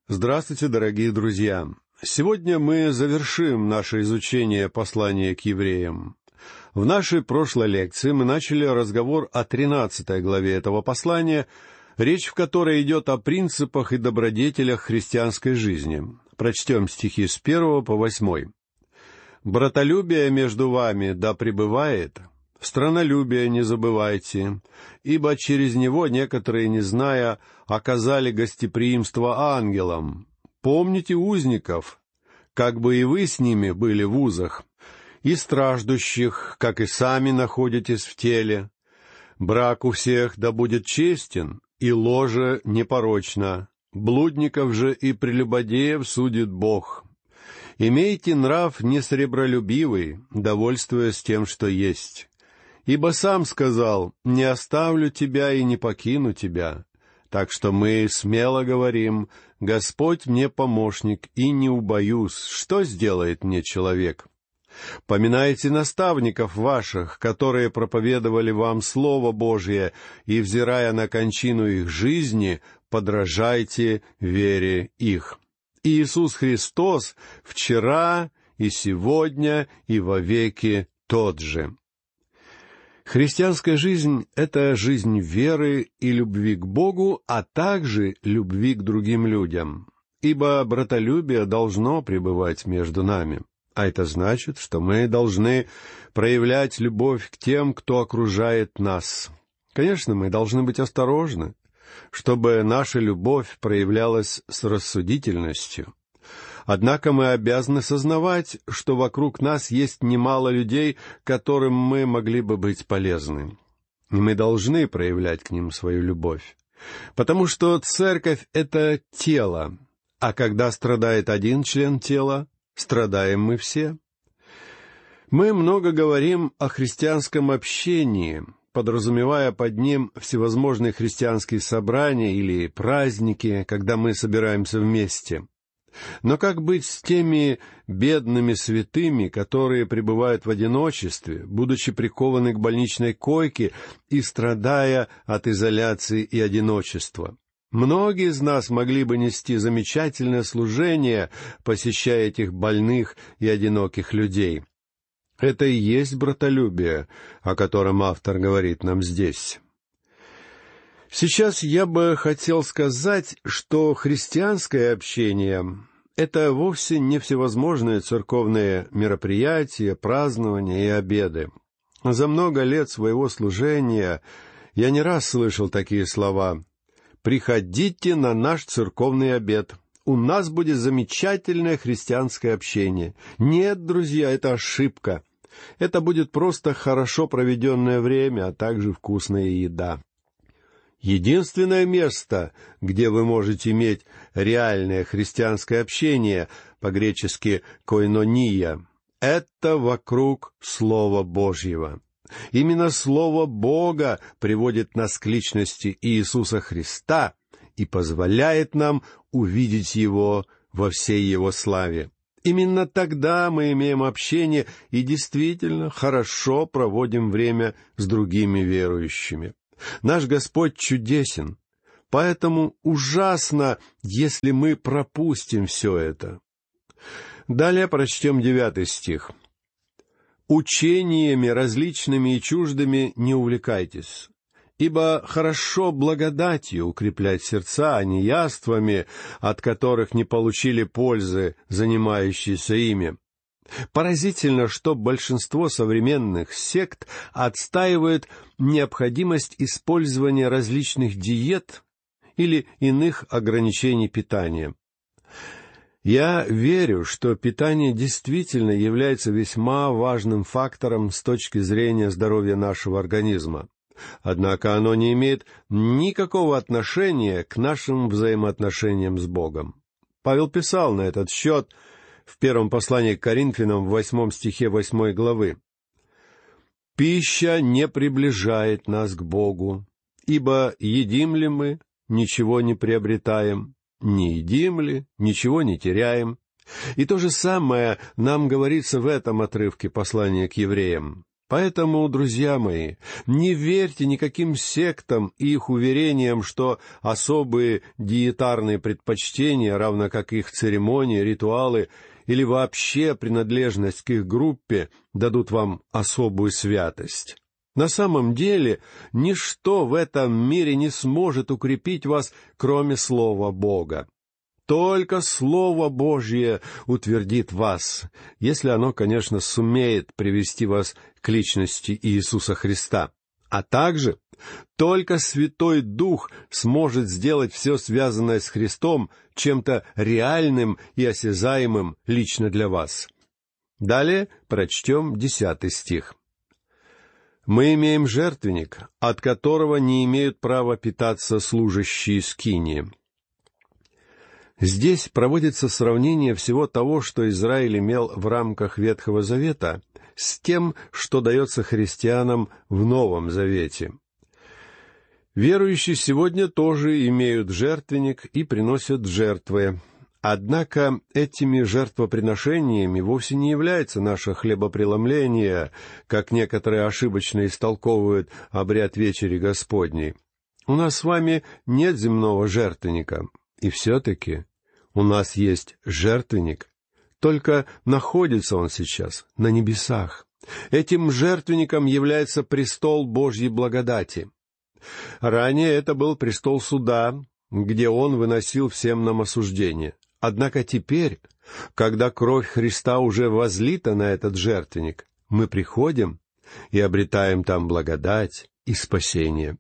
Здравствуйте, дорогие друзья! Сегодня мы завершим наше изучение послания к евреям. В нашей прошлой лекции мы начали разговор о 13 главе этого послания, речь в которой идет о принципах и добродетелях христианской жизни. Прочтем стихи с 1 по 8. «Братолюбие между вами да пребывает, странолюбие не забывайте, ибо через него некоторые, не зная, оказали гостеприимство ангелам. Помните узников, как бы и вы с ними были в узах, и страждущих, как и сами находитесь в теле. Брак у всех да будет честен, и ложе непорочно. Блудников же и прелюбодеев судит Бог. Имейте нрав несребролюбивый, довольствуясь тем, что есть. Ибо сам сказал: «Не оставлю тебя и не покину тебя». Так что мы смело говорим: «Господь мне помощник, и не убоюсь, что сделает мне человек». Поминайте наставников ваших, которые проповедовали вам Слово Божие, и, взирая на кончину их жизни, подражайте вере их. Иисус Христос вчера и сегодня и вовеки тот же. Христианская жизнь — это жизнь веры и любви к Богу, а также любви к другим людям. Ибо братолюбие должно пребывать между нами. А это значит, что мы должны проявлять любовь к тем, кто окружает нас. Конечно, мы должны быть осторожны, чтобы наша любовь проявлялась с рассудительностью. Однако мы обязаны сознавать, что вокруг нас есть немало людей, которым мы могли бы быть полезны. И мы должны проявлять к ним свою любовь. Потому что церковь — это тело, а когда страдает один член тела, страдаем мы все. Мы много говорим о христианском общении, подразумевая под ним всевозможные христианские собрания или праздники, когда мы собираемся вместе. Но как быть с теми бедными святыми, которые пребывают в одиночестве, будучи прикованы к больничной койке и страдая от изоляции и одиночества? Многие из нас могли бы нести замечательное служение, посещая этих больных и одиноких людей. Это и есть братолюбие, о котором автор говорит нам здесь. Сейчас я бы хотел сказать, что христианское общение — это вовсе не всевозможные церковные мероприятия, празднования и обеды. За много лет своего служения я не раз слышал такие слова: «Приходите на наш церковный обед. У нас будет замечательное христианское общение». Нет, друзья, это ошибка. Это будет просто хорошо проведенное время, а также вкусная еда. Единственное место, где вы можете иметь реальное христианское общение, по-гречески «койнония», это вокруг Слова Божьего. Именно Слово Бога приводит нас к личности Иисуса Христа и позволяет нам увидеть Его во всей Его славе. Именно тогда мы имеем общение и действительно хорошо проводим время с другими верующими. Наш Господь чудесен, поэтому ужасно, если мы пропустим все это. Далее прочтем 9 стих. «Учениями различными и чуждыми не увлекайтесь, ибо хорошо благодатью укреплять сердца, а не яствами, от которых не получили пользы занимающиеся ими». Поразительно, что большинство современных сект отстаивает необходимость использования различных диет или иных ограничений питания. Я верю, что питание действительно является весьма важным фактором с точки зрения здоровья нашего организма. Однако оно не имеет никакого отношения к нашим взаимоотношениям с Богом. Павел писал на этот счет в первом послании к Коринфянам, в 8 стихе 8 главы: «Пища не приближает нас к Богу, ибо едим ли мы, ничего не приобретаем, не едим ли, ничего не теряем». И то же самое нам говорится в этом отрывке послания к евреям. Поэтому, друзья мои, не верьте никаким сектам и их уверениям, что особые диетарные предпочтения, равно как их церемонии, ритуалы или вообще принадлежность к их группе дадут вам особую святость. На самом деле, ничто в этом мире не сможет укрепить вас, кроме Слова Бога. Только Слово Божье утвердит вас, если оно, конечно, сумеет привести вас к личности Иисуса Христа. А также только Святой Дух сможет сделать все связанное с Христом чем-то реальным и осязаемым лично для вас. Далее прочтем 10 стих. «Мы имеем жертвенник, от которого не имеют права питаться служащие скинии». Здесь проводится сравнение всего того, что Израиль имел в рамках Ветхого Завета, с тем, что дается христианам в Новом Завете. Верующие сегодня тоже имеют жертвенник и приносят жертвы. Однако этими жертвоприношениями вовсе не является наше хлебопреломление, как некоторые ошибочно истолковывают обряд Вечери Господней. У нас с вами нет земного жертвенника. И все-таки у нас есть жертвенник, только находится он сейчас на небесах. Этим жертвенником является престол Божьей благодати. Ранее это был престол суда, где он выносил всем нам осуждение. Однако теперь, когда кровь Христа уже возлита на этот жертвенник, мы приходим и обретаем там благодать и спасение.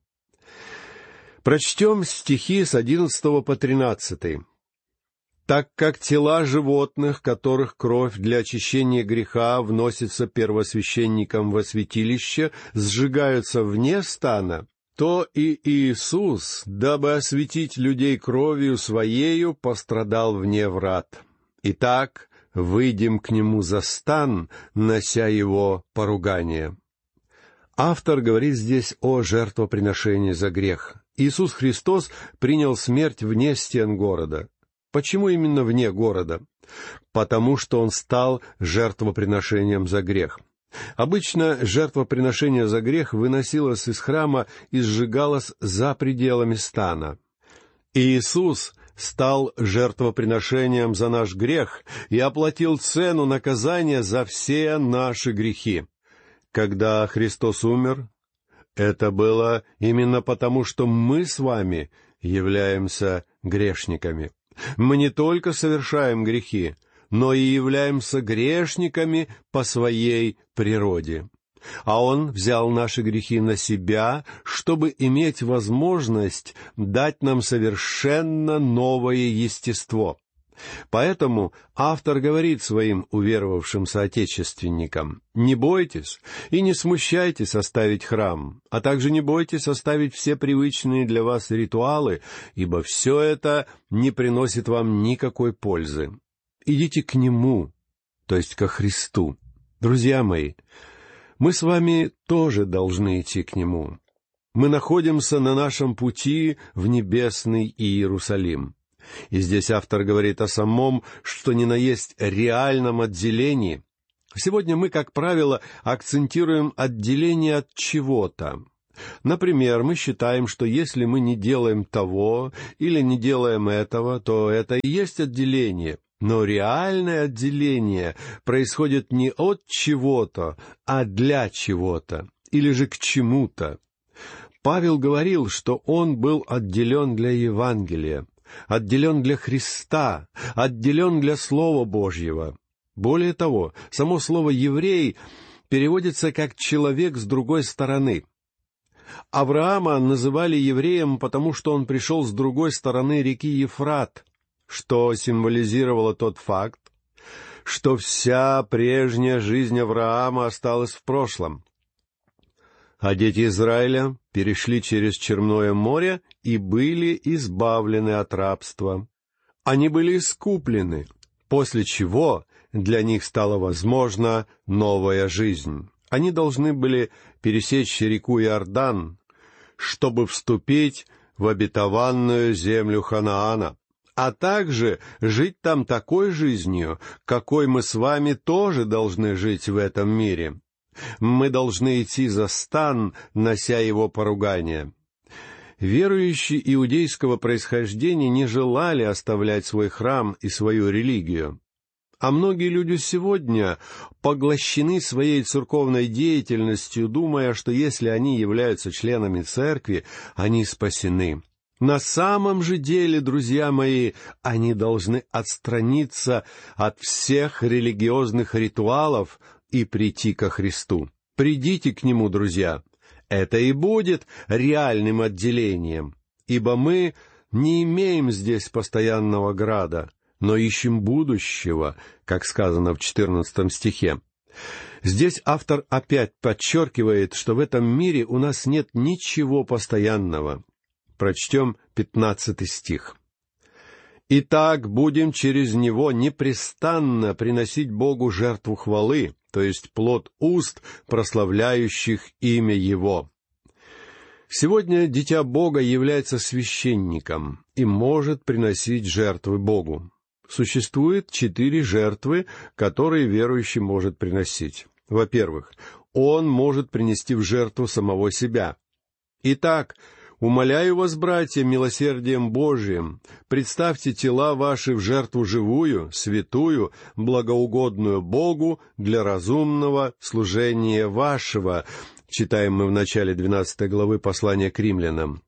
Прочтем стихи с 11 по 13. «Так как тела животных, которых кровь для очищения греха вносится первосвященником во святилище, сжигаются вне стана, то и Иисус, дабы осветить людей кровью Своею, пострадал вне врат. Итак, выйдем к Нему за стан, нося Его поругание». Автор говорит здесь о жертвоприношении за грех. Иисус Христос принял смерть вне стен города. Почему именно вне города? Потому что Он стал жертвоприношением за грех. Обычно жертвоприношение за грех выносилось из храма и сжигалось за пределами стана. Иисус стал жертвоприношением за наш грех и оплатил цену наказания за все наши грехи. Когда Христос умер, это было именно потому, что мы с вами являемся грешниками. Мы не только совершаем грехи, но и являемся грешниками по своей природе. А Он взял наши грехи на Себя, чтобы иметь возможность дать нам совершенно новое естество. Поэтому автор говорит своим уверовавшим соотечественникам: «Не бойтесь и не смущайтесь оставить храм, а также не бойтесь оставить все привычные для вас ритуалы, ибо все это не приносит вам никакой пользы. Идите к Нему, то есть ко Христу». Друзья мои, мы с вами тоже должны идти к Нему. Мы находимся на нашем пути в небесный Иерусалим. И здесь автор говорит о самом, что ни на есть реальном отделении. Сегодня мы, как правило, акцентируем отделение от чего-то. Например, мы считаем, что если мы не делаем того или не делаем этого, то это и есть отделение. Но реальное отделение происходит не от чего-то, а для чего-то, или же к чему-то. Павел говорил, что он был отделен для Евангелия, отделен для Христа, отделен для Слова Божьего. Более того, само слово «еврей» переводится как «человек с другой стороны». Авраама называли евреем, потому что он пришел с другой стороны реки Ефрат, что символизировало тот факт, что вся прежняя жизнь Авраама осталась в прошлом. А дети Израиля перешли через Черное море и были избавлены от рабства. Они были искуплены, после чего для них стала возможна новая жизнь. Они должны были пересечь реку Иордан, чтобы вступить в обетованную землю Ханаана, а также жить там такой жизнью, какой мы с вами тоже должны жить в этом мире. Мы должны идти за стан, нося его поругание. Верующие иудейского происхождения не желали оставлять свой храм и свою религию. А многие люди сегодня поглощены своей церковной деятельностью, думая, что если они являются членами церкви, они спасены. На самом же деле, друзья мои, они должны отстраниться от всех религиозных ритуалов и прийти ко Христу. Придите к Нему, друзья. Это и будет реальным отделением, ибо мы не имеем здесь постоянного града, но ищем будущего, как сказано в 14 стихе. Здесь автор опять подчеркивает, что в этом мире у нас нет ничего постоянного. Прочтем 15 стих. «Итак, будем через Него непрестанно приносить Богу жертву хвалы, то есть плод уст, прославляющих имя Его». Сегодня дитя Бога является священником и может приносить жертвы Богу. Существует 4 жертвы, которые верующий может приносить. Во-первых, он может принести в жертву самого себя. Итак, умоляю вас, братья, милосердием Божиим, представьте тела ваши в жертву живую, святую, благоугодную Богу для разумного служения вашего. Читаем мы в начале 12 главы послания к римлянам.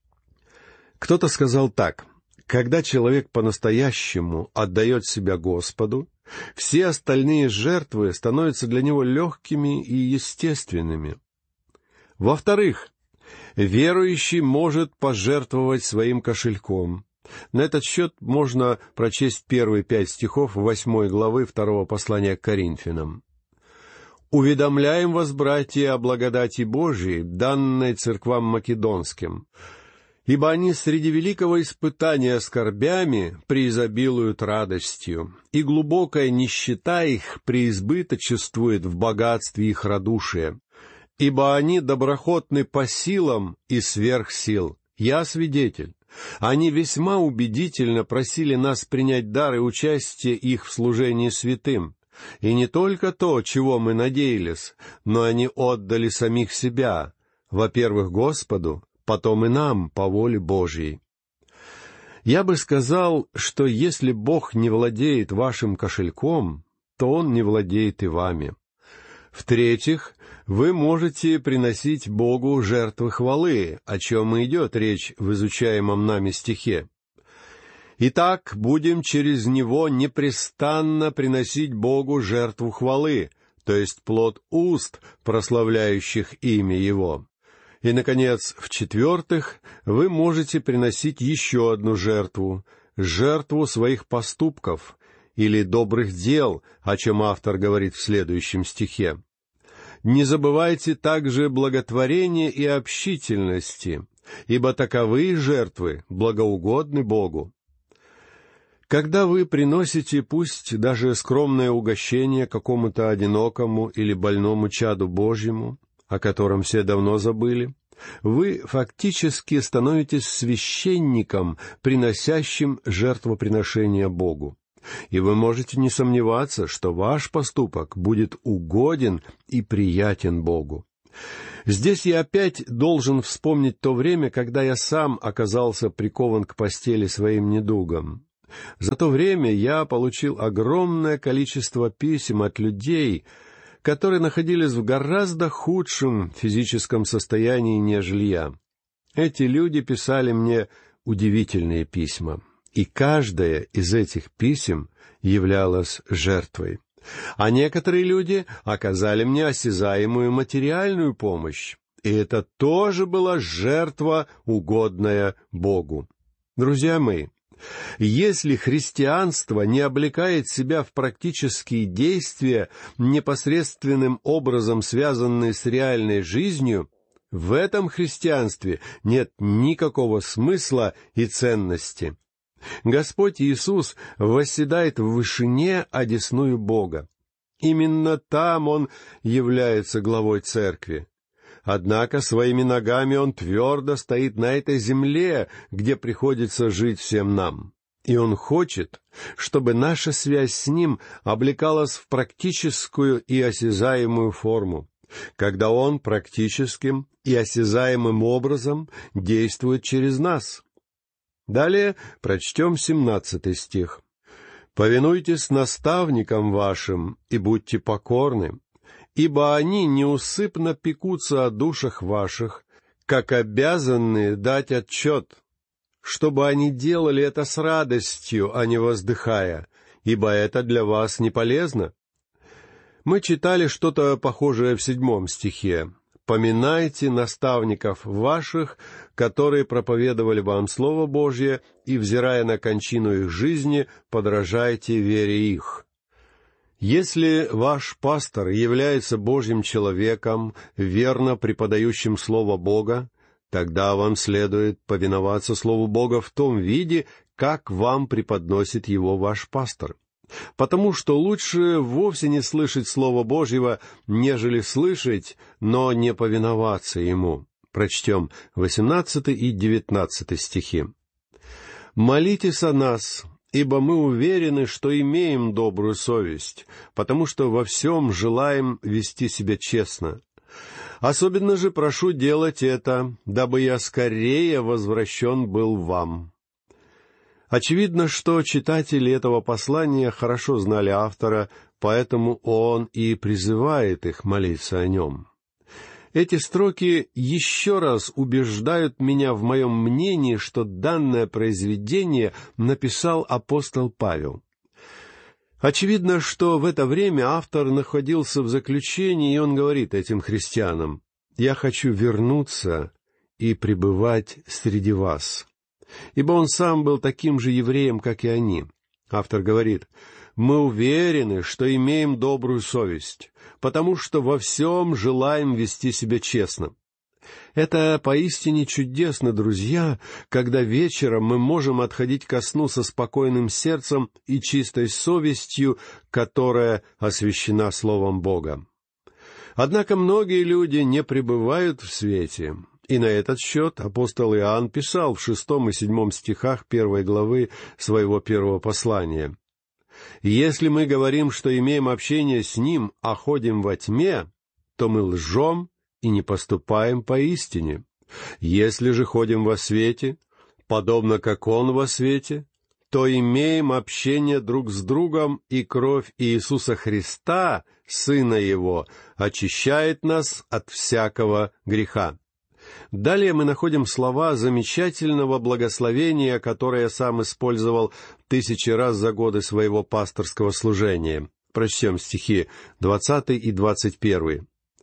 Кто-то сказал так: когда человек по-настоящему отдает себя Господу, все остальные жертвы становятся для него легкими и естественными. Во-вторых, верующий может пожертвовать своим кошельком. На этот счет можно прочесть первые 5 стихов 8 главы 2 послания к Коринфянам. «Уведомляем вас, братья, о благодати Божией, данной церквам македонским, ибо они среди великого испытания скорбями преизобилуют радостью, и глубокая нищета их преизбыточествует в богатстве их радушия. Ибо они доброхотны по силам и сверх сил. Я свидетель. Они весьма убедительно просили нас принять дар и участие их в служении святым. И не только то, чего мы надеялись, но они отдали самих себя, во-первых, Господу, потом и нам по воле Божьей. Я бы сказал, что если Бог не владеет вашим кошельком, то Он не владеет и вами. В-третьих, вы можете приносить Богу жертвы хвалы, о чем и идет речь в изучаемом нами стихе. «Итак, будем через Него непрестанно приносить Богу жертву хвалы, то есть плод уст, прославляющих имя Его». И, наконец, в-четвертых, вы можете приносить еще одну жертву своих поступков или добрых дел, о чем автор говорит в следующем стихе. «Не забывайте также благотворения и общительности, ибо таковые жертвы благоугодны Богу». Когда вы приносите пусть даже скромное угощение какому-то одинокому или больному чаду Божьему, о котором все давно забыли, вы фактически становитесь священником, приносящим жертвоприношение Богу. И вы можете не сомневаться, что ваш поступок будет угоден и приятен Богу. Здесь я опять должен вспомнить то время, когда я сам оказался прикован к постели своим недугом. За то время я получил огромное количество писем от людей, которые находились в гораздо худшем физическом состоянии, нежели я. Эти люди писали мне удивительные письма, и каждое из этих писем являлось жертвой. А некоторые люди оказали мне осязаемую материальную помощь, и это тоже была жертва, угодная Богу. Друзья мои, если христианство не облекает себя в практические действия, непосредственным образом связанные с реальной жизнью, в этом христианстве нет никакого смысла и ценности. Господь Иисус восседает в вышине одесную Бога. Именно там Он является главой церкви. Однако своими ногами Он твердо стоит на этой земле, где приходится жить всем нам. И Он хочет, чтобы наша связь с Ним облекалась в практическую и осязаемую форму. когда Он практическим и осязаемым образом действует через нас. Далее прочтем 17 стих. «Повинуйтесь наставникам вашим и будьте покорны, ибо они неусыпно пекутся о душах ваших, как обязанные дать отчет, чтобы они делали это с радостью, а не воздыхая, ибо это для вас не полезно». Мы читали что-то похожее в 7 стихе. «Поминайте наставников ваших, которые проповедовали вам Слово Божье, и, взирая на кончину их жизни, подражайте вере их». Если ваш пастор является Божьим человеком, верно преподающим Слово Бога, тогда вам следует повиноваться Слову Бога в том виде, как вам преподносит его ваш пастор. Потому что лучше вовсе не слышать Слова Божьего, нежели слышать, но не повиноваться Ему. Прочтем 18 и 19 стихи. «Молитесь о нас, ибо мы уверены, что имеем добрую совесть, потому что во всем желаем вести себя честно. Особенно же прошу делать это, дабы я скорее возвращен был вам». Очевидно, что читатели этого послания хорошо знали автора, поэтому он и призывает их молиться о нем. Эти строки еще раз убеждают меня в моем мнении, что данное произведение написал апостол Павел. Очевидно, что в это время автор находился в заключении, и он говорит этим христианам: «Я хочу вернуться и пребывать среди вас». Ибо он сам был таким же евреем, как и они. Автор говорит: «Мы уверены, что имеем добрую совесть, потому что во всем желаем вести себя честно». Это поистине чудесно, друзья, когда вечером мы можем отходить ко сну со спокойным сердцем и чистой совестью, которая освящена Словом Бога. Однако многие люди не пребывают в свете. И на этот счет апостол Иоанн писал в 6 и 7 стихах 1 главы своего первого послания: «Если мы говорим, что имеем общение с Ним, а ходим во тьме, то мы лжем и не поступаем поистине. Если же ходим во свете, подобно как Он во свете, то имеем общение друг с другом, и кровь Иисуса Христа, Сына Его, очищает нас от всякого греха». Далее мы находим слова замечательного благословения, которое я сам использовал 1000 раз за годы своего пасторского служения. Прочтем стихи 20 и 21.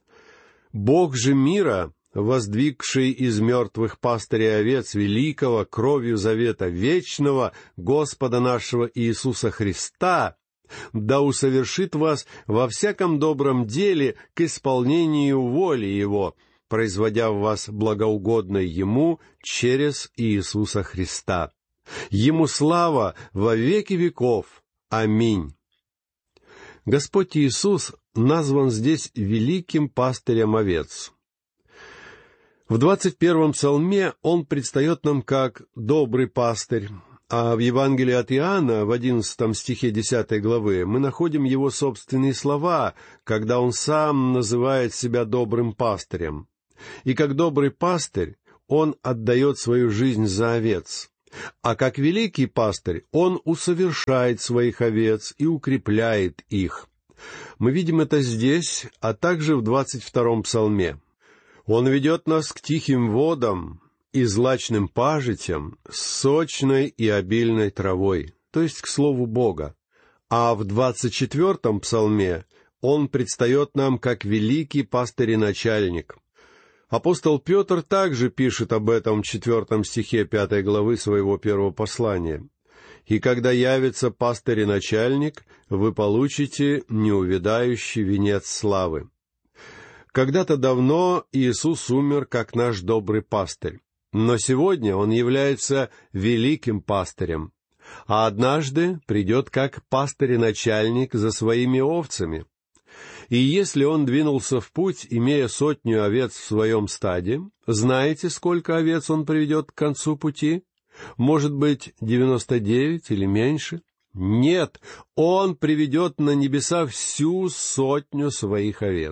«Бог же мира, воздвигший из мертвых пастыря овец великого кровью завета вечного Господа нашего Иисуса Христа, да усовершит вас во всяком добром деле к исполнению воли Его, производя в вас благоугодное Ему через Иисуса Христа. Ему слава во веки веков. Аминь». Господь Иисус назван здесь великим пастырем овец. В 21-м псалме Он предстает нам как добрый пастырь, а в Евангелии от Иоанна, в 11 стихе 10 главы, мы находим Его собственные слова, когда Он сам называет себя добрым пастырем. И как добрый пастырь Он отдает свою жизнь за овец, а как великий пастырь Он усовершает своих овец и укрепляет их. Мы видим это здесь, а также в 22-м псалме. Он ведет нас к тихим водам и злачным пажитям с сочной и обильной травой, то есть к Слову Бога. А в 24-м псалме Он предстает нам как великий пастырь и начальник. Апостол Петр также пишет об этом в 4 стихе 5 главы своего первого послания. «И когда явится пастырь и начальник, вы получите неувядающий венец славы». Когда-то давно Иисус умер как наш добрый пастырь, но сегодня Он является великим пастырем, а однажды придет как пастырь и начальник за своими овцами. И если Он двинулся в путь, имея 100 овец в своем стаде, знаете, сколько овец Он приведет к концу пути? Может быть, 99 или меньше? Нет, Он приведет на небеса всю 100 своих овец.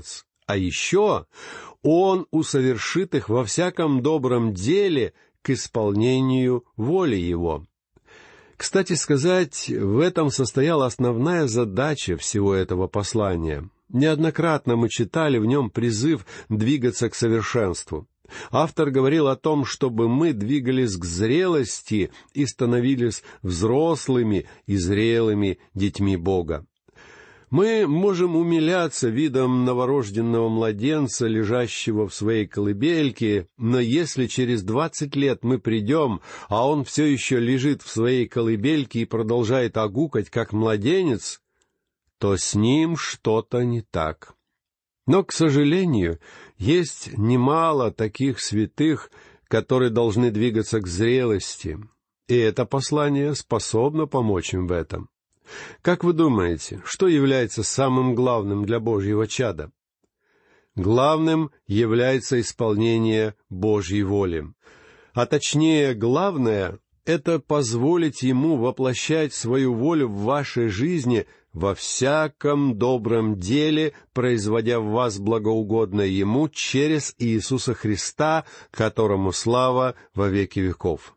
А еще Он усовершит их во всяком добром деле к исполнению воли Его». Кстати сказать, в этом состояла основная задача всего этого послания. Неоднократно мы читали в нем призыв двигаться к совершенству. Автор говорил о том, чтобы мы двигались к зрелости и становились взрослыми и зрелыми детьми Бога. Мы можем умиляться видом новорожденного младенца, лежащего в своей колыбельке, но если через 20 лет мы придем, а он все еще лежит в своей колыбельке и продолжает огукать, как младенец, то с ним что-то не так. Но, к сожалению, есть немало таких святых, которые должны двигаться к зрелости, и это послание способно помочь им в этом. Как вы думаете, что является самым главным для Божьего чада? Главным является исполнение Божьей воли. А точнее, главное — это позволить Ему воплощать свою волю в вашей жизни во всяком добром деле, производя в вас благоугодное Ему через Иисуса Христа, которому слава во веки веков.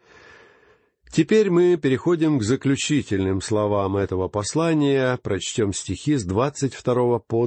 Теперь мы переходим к заключительным словам этого послания, прочтем стихи с 22 по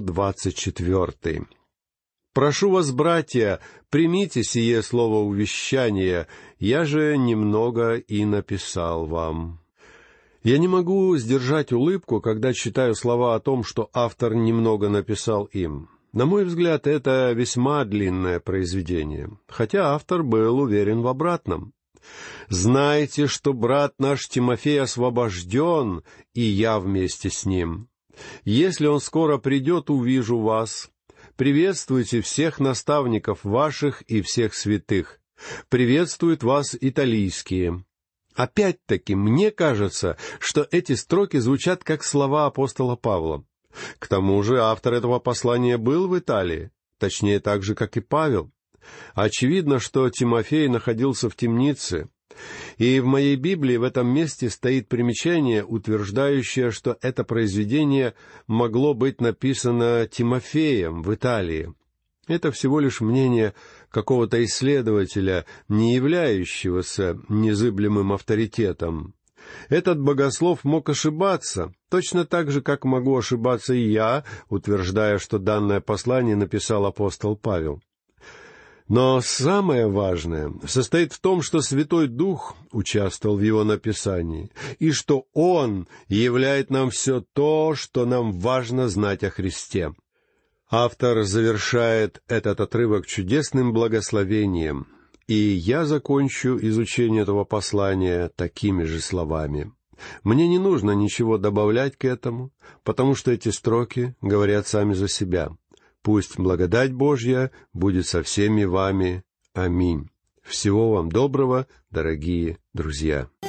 24. «Прошу вас, братья, примите сие слово увещания, я же немного и написал вам». Я не могу сдержать улыбку, когда читаю слова о том, что автор немного написал им. На мой взгляд, это весьма длинное произведение, хотя автор был уверен в обратном. «Знайте, что брат наш Тимофей освобожден, и я вместе с ним. Если он скоро придет, увижу вас. Приветствуйте всех наставников ваших и всех святых. Приветствуют вас италийские». Опять-таки, мне кажется, что эти строки звучат как слова апостола Павла. К тому же автор этого послания был в Италии, точнее, так же, как и Павел. Очевидно, что Тимофей находился в темнице, и в моей Библии в этом месте стоит примечание, утверждающее, что это произведение могло быть написано Тимофеем в Италии. Это всего лишь мнение какого-то исследователя, не являющегося незыблемым авторитетом. Этот богослов мог ошибаться, точно так же, как могу ошибаться и я, утверждая, что данное послание написал апостол Павел. Но самое важное состоит в том, что Святой Дух участвовал в его написании, и что Он являет нам все то, что нам важно знать о Христе. Автор завершает этот отрывок чудесным благословением, и я закончу изучение этого послания такими же словами. Мне не нужно ничего добавлять к этому, потому что эти строки говорят сами за себя. Пусть благодать Божья будет со всеми вами. Аминь. Всего вам доброго, дорогие друзья.